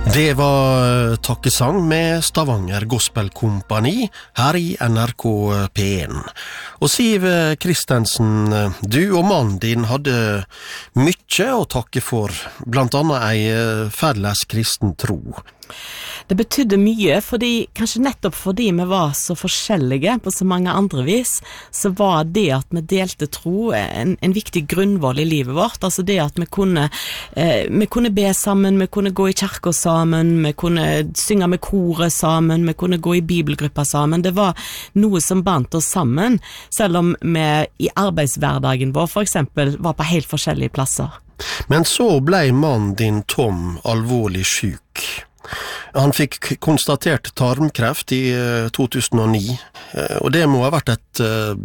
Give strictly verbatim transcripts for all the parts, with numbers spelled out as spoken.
Det var takkesang med Stavanger Gospel Kompani her i N R K P en. Og Siv Kristensen, du og mannen din hadde mykje å takke for, blant annet ei felles kristen tro. Det betydde mye, fordi, kanskje nettopp fordi vi var så forskjellige på så mange andre vis, så var det at vi delte tro en, en viktig grunnvoll i livet vårt. Altså det at vi kunne, eh, vi kunne be sammen, vi kunne gå i kirka sammen, vi kunne synge med koret sammen, vi kunne gå i bibelgrupper sammen. Det var noe som bandt oss sammen, selv om vi i arbeidshverdagen vår for eksempel var på helt forskjellige plasser. Men så ble mannen din Tom alvorlig syk. Han fikk konstatert tarmkreft i to tusen og ni, og det må ha vært et,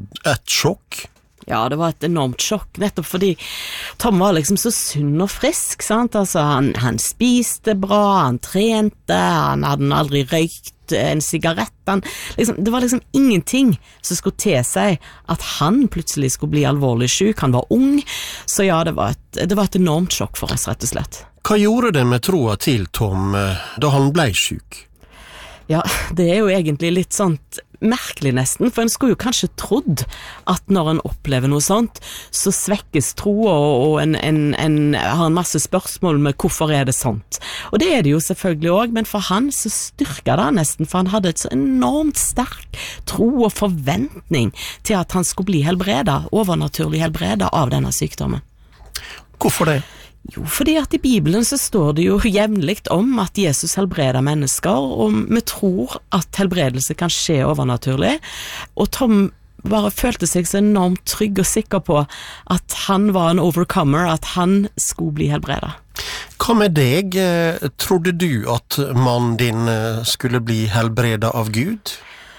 et sjokk. Ja, det var et enormt sjokk, nettopp fordi Tom var liksom så sunn og frisk, sant? Altså, han, han spiste bra, han trente, han hadde aldri røykt en sigarett. Han, liksom, det var liksom ingenting som skulle til seg at han plutselig skulle bli alvorlig syk. Han var ung, så ja, det var et, det var et enormt sjokk for oss, rett og slett. Hva gjorde det med troa til Tom da han ble syk? Ja, det er jo egentlig litt sånt merkelig nesten, for en skulle jo kanskje trodd at når en opplever noe sånt, så svekkes troa, og en, en, en har en masse spørsmål med hvorfor er det sånt. Og det er det jo selvfølgelig også, men for han så styrka det nesten, for han hadde et så enormt sterk tro og forventning til at han skulle bli helbredet, overnaturlig helbredet av denne sykdommen. Hvorfor det? Jo, fordi at i Bibelen så står det jo jevnligt om at Jesus helbreder mennesker, og vi tror at helbredelse kan skje overnaturlig, og Tom bare følte seg så enormt trygg og sikker på at han var en overcomer, at han skulle bli helbredet. Hva med deg? Trodde du at mannen din skulle bli helbredet av Gud?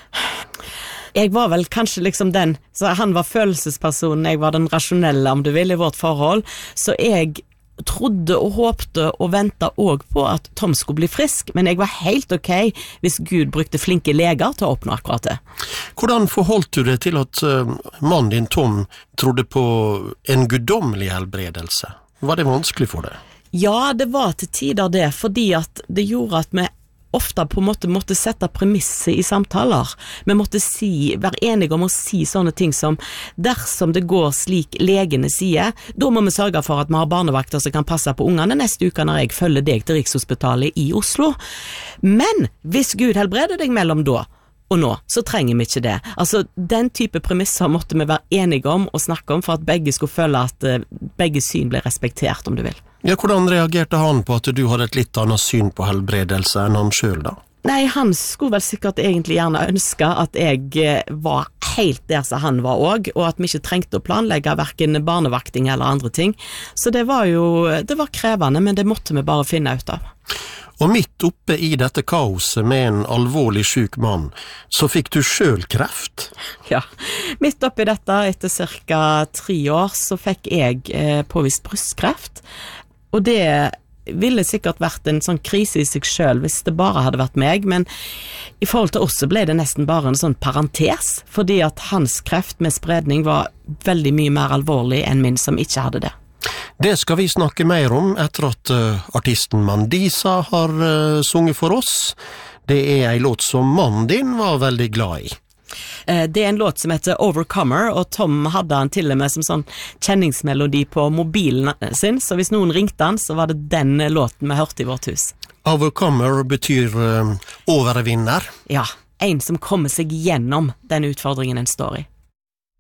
Jeg var vel kanskje liksom den, så han var følelsespersonen, jeg var den rasjonelle, om du vil, i vårt forhold, så jeg trodde og håpte og ventet også på at Tom skulle bli frisk, men jeg var helt ok hvis Gud brukte flinke leger til å oppnå akkurat det. Hvordan forholdt du det til at uh, mannen din Tom trodde på en guddommelig helbredelse? Var det vanskelig for deg? Ja, det var til tider det, fordi at det gjorde at vi ofte på en måte måtte sette premisser i samtaler. Vi måtte si, være enige om å si sånne ting som dersom det går slik legene sier, da må vi sørge for at vi har barnevakter som kan passe på ungene neste uke når jeg følger deg til Rikshospitalet i Oslo. Men hvis Gud helbreder deg mellom da og nå, så trenger vi ikke det. Altså, den type premisser måtte vi være enige om og snakke om for at begge skulle føle at uh, begge syn ble respektert, om du vil. Ja, hvordan reagerte han på at du hadde et litt annet syn på helbredelse enn han selv da? Nei, han skulle vel sikkert egentlig gjerne ønske at jeg var helt der som han var også, og at vi ikke trengte å planlegge hverken barnevakting eller andre ting. Så det var jo, det var krevende, men det måtte vi bare finne ut av. Og midt oppe i dette kaoset med en alvorlig syk mann, så fikk du selv kreft? Ja, midt oppe i dette, etter cirka tre år, så fikk jeg eh, påvist brystkreft. Og det ville sikkert vært en sånn krise i seg selv hvis det bare hadde vært meg, men i forhold til oss så ble det nesten bare en sånn parentes, fordi at hans kreft med spredning var veldig mye mer alvorlig enn min som ikke hadde det. Det skal vi snakke mer om etter at uh, artisten Mandisa har uh, sunget for oss. Det er en låt som mannen din var veldig glad i. Det er en låt som heter Overcomer, og Tom hadde han til og med som sånn kjenningsmelodi på mobilen sin, så hvis noen ringte han, så var det den låten vi hørte i vårt hus. Overcomer betyr uh, overvinner? Ja, en som kommer seg gjennom den utfordringen en står i.